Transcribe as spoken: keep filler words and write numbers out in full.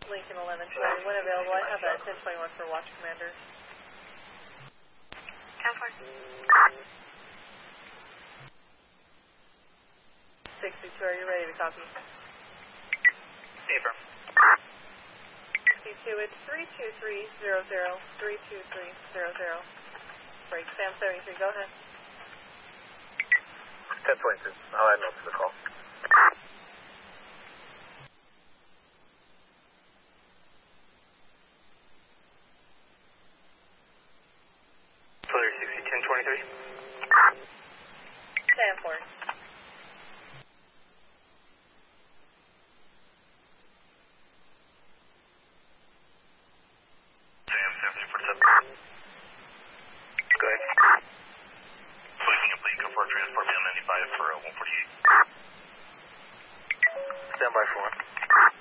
Lincoln eleven twenty, when available, I have a ten twenty-one for Watch Commander. ten four. sixty-two, are you ready to copy? Paper. sixty-two, it's three two three zero zero, three two three zero zero. Break, Sam seventy-three, go ahead. ten twenty-two, I'll add notes to the call. Clear sixty, ten twenty-three. Stanford. Sam seventy for seven. Go ahead. Please, can you please go for a transport me on ninety-five for uh, one forty-eight? Stand by for one.